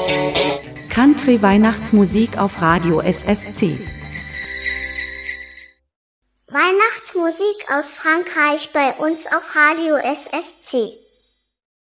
Country-Weihnachtsmusik auf Radio SSC. Weihnachtsmusik aus Frankreich bei uns auf Radio SSC.